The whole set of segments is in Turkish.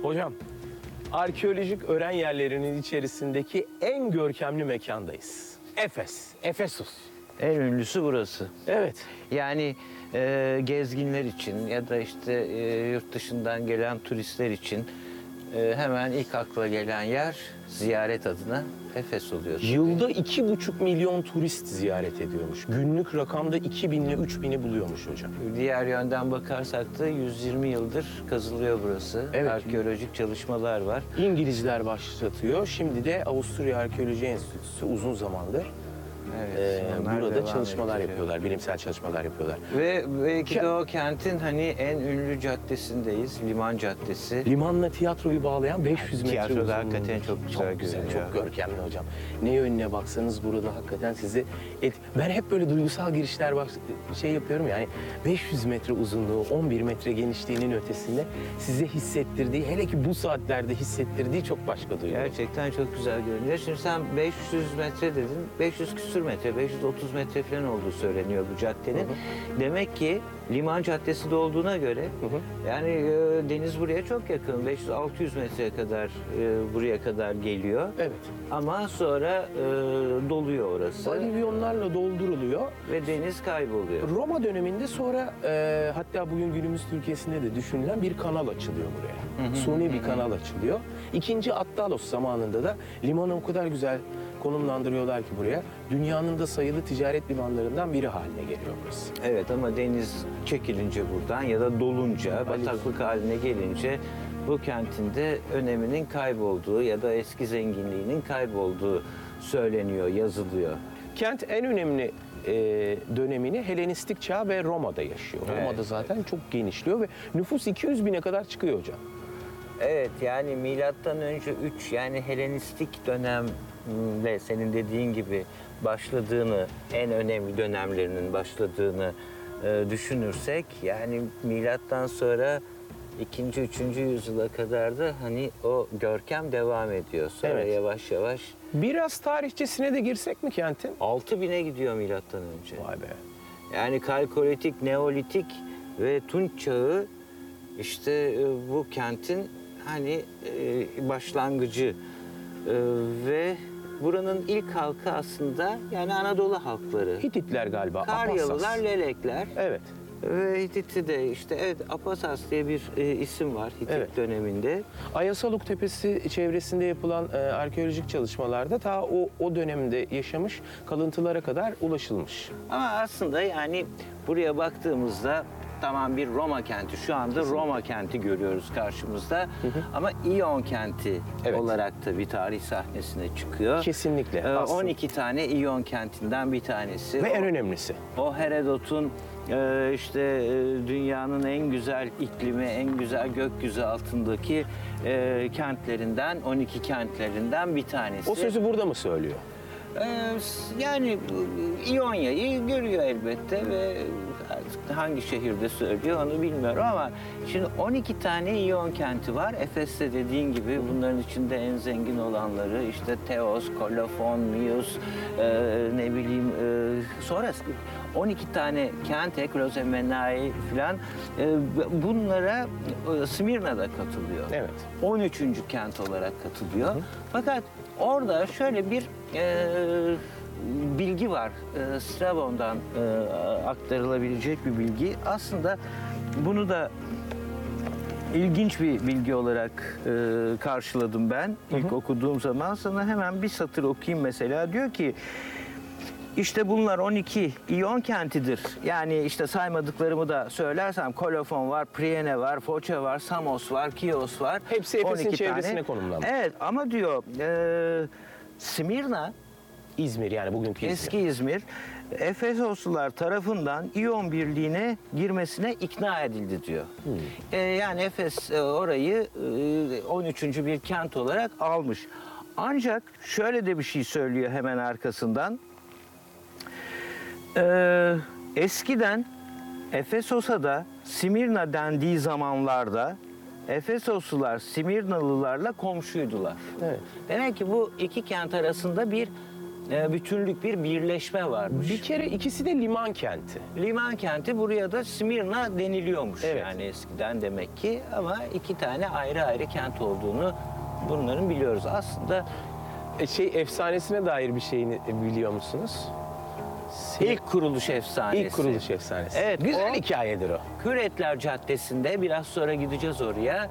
Hocam, arkeolojik öğren yerlerinin içerisindeki en görkemli mekandayız. Efes, Efesos. En ünlüsü burası. Evet. Yani gezginler için ya da işte yurt dışından gelen turistler için hemen ilk akla gelen yer ziyaret adına Efes oluyor. Yılda 2,5 milyon turist ziyaret ediyormuş. Günlük rakamda 2000 ile 3000'i buluyormuş hocam. Diğer yönden bakarsak da 120 yıldır kazılıyor burası. Evet. Arkeolojik çalışmalar var. İngilizler başlatıyor. Şimdi de Avusturya Arkeoloji Enstitüsü uzun zamandır onlar burada devam çalışmalar ettiriyor. yapıyorlar, bilimsel çalışmalar yapıyorlar. Ve belki de o kentin hani en ünlü caddesindeyiz, Liman Caddesi. Limanla tiyatroyu bağlayan 500 metre Tiyatroda uzunluğunda. hakikaten çok güzel görünüyor. Çok görkemli hocam. Ne yönüne baksanız burada hakikaten sizi... Ben hep böyle duygusal girişler yapıyorum yani 500 metre uzunluğu, 11 metre genişliğinin ötesinde size hissettirdiği, hele ki bu saatlerde hissettirdiği çok başka duygu. Gerçekten çok güzel görünüyor. Şimdi sen 500 metre dedin, 500 küsur metre, 530 metre falan olduğu söyleniyor bu caddenin. Hı hı. Demek ki Liman Caddesi de olduğuna göre yani deniz buraya çok yakın. 500-600 metreye kadar buraya kadar geliyor. Evet. Ama sonra doluyor orası Balivyonlarla dolduruluyor. ve deniz kayboluyor. Roma döneminde sonra hatta bugün günümüz Türkiye'sinde de düşünülen bir kanal açılıyor buraya. Suni bir kanal açılıyor. İkinci Attalos zamanında da limanı o kadar güzel konumlandırıyorlar ki buraya. Dünyanın da sayılı ticaret limanlarından biri haline geliyor burası. Evet ama deniz çekilince buradan ya da dolunca, bataklık haline gelince bu kentin de öneminin kaybolduğu ya da eski zenginliğinin kaybolduğu söyleniyor, yazılıyor. Kent en önemli dönemini Helenistik çağ ve Roma'da yaşıyor. Evet. Roma'da zaten çok genişliyor ve nüfus 200 bine kadar çıkıyor hocam. Evet yani milattan önce 3 yani Helenistik dönemle senin dediğin gibi başladığını, en önemli dönemlerinin başladığını düşünürsek yani milattan sonra 2. 3. yüzyıla kadar da hani o görkem devam ediyor. Sonra Evet. yavaş yavaş Biraz tarihçesine de girsek mi kentin? 6000'e gidiyor milattan önce. Vay be. Yani Kalkolitik, Neolitik ve Tunç Çağı işte bu kentin hani başlangıcı ve buranın ilk halkı aslında yani Anadolu halkları. Hititler galiba. Karyalılar, Apasas. Lelekler. Evet. Ve Hitit'i de işte evet Apasas diye bir isim var Hitit Evet. döneminde. Ayasaluk Tepesi çevresinde yapılan arkeolojik çalışmalarda ta o dönemde yaşamış kalıntılara kadar ulaşılmış. Ama aslında yani buraya baktığımızda tamam bir Roma kenti. Şu anda Roma kenti görüyoruz karşımızda. Ama İyon kenti Evet. olarak da bir tarih sahnesine çıkıyor. Kesinlikle. Aslında. 12 tane İyon kentinden bir tanesi. Ve en önemlisi. O Herodot'un dünyanın en güzel iklimi, en güzel gökyüzü altındaki kentlerinden, 12 kentlerinden bir tanesi. O sözü burada mı söylüyor? Yani İonya'yı görüyor elbette ve artık hangi şehirde söylüyor onu bilmiyorum ama şimdi 12 tane İyon kenti var. Efes'te dediğin gibi bunların içinde en zengin olanları işte Teos, Kolofon, Mios, ne bileyim sonra 12 tane kent, Ekrozemenai falan bunlara Smirna'da katılıyor. Evet. 13. kent olarak katılıyor. Fakat orada şöyle bir bilgi var. Strabon'dan aktarılabilecek bir bilgi. Aslında bunu da ilginç bir bilgi olarak karşıladım ben. İlk okuduğum zaman sana hemen bir satır okuyayım mesela. Diyor ki İşte bunlar 12 İyon kentidir. Yani işte saymadıklarımı da söylersem Kolofon var, Priene var, Foça var, Samos var, Kios var. Hepsi Efes'in 12 çevresine tane. konumlanmış. Evet ama diyor Smirna, İzmir yani bugünkü İzmir. eski İzmir, Efesoslular tarafından İyon Birliği'ne girmesine ikna edildi diyor. Yani Efes orayı 13. bir kent olarak almış. Ancak şöyle de bir şey söylüyor hemen arkasından. Eskiden Efesos'a da Simirna dendiği zamanlarda Efesoslular Simirnalılarla komşuydular. Evet. Demek ki bu iki kent arasında bir bütünlük, bir birleşme varmış. Bir kere ikisi de liman kenti. Liman kenti, buraya da Smyrna deniliyormuş Evet. yani eskiden demek ki, ama iki tane ayrı ayrı kent olduğunu bunların biliyoruz. Aslında Efsanesine dair bir şeyini biliyor musunuz? ilk kuruluş efsanesi. İlk kuruluş efsanesi. Evet, Güzel o- hikayedir o. Küretler Caddesi'nde, biraz sonra gideceğiz oraya.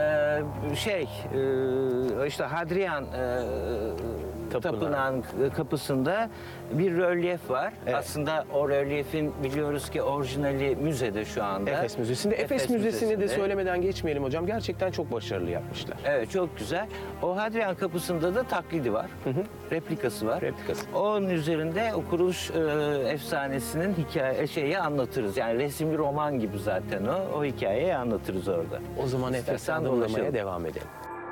İşte Hadrian Tapınağı'nın kapısında bir rölyef var. Evet. Aslında o rölyefin biliyoruz ki orijinali müzede şu anda. Efes Müzesi'nde. Efes Müzesi'ni de söylemeden geçmeyelim hocam. Gerçekten çok başarılı yapmışlar. Evet, çok güzel. O Hadrian kapısında da taklidi var. Replikası var. Replikası. Onun üzerinde o kuruluş efsanesinin şeyi anlatırız. Yani resimli roman gibi zaten o. O hikayeyi anlatırız orada. O zaman Efes'e İstersen adımlamaya dolaşalım. devam edelim.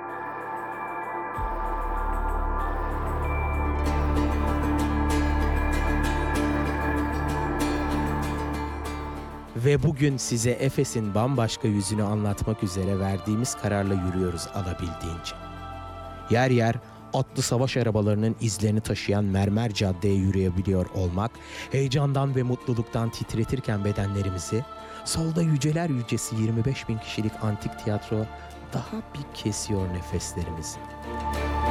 Ve bugün size Efes'in bambaşka yüzünü anlatmak üzere verdiğimiz kararla yürüyoruz alabildiğince. Yer yer atlı savaş arabalarının izlerini taşıyan mermer caddeye yürüyebiliyor olmak, heyecandan ve mutluluktan titretirken bedenlerimizi, solda yüceler yücesi 25.000 kişilik antik tiyatro daha bir kesiyor nefeslerimizi.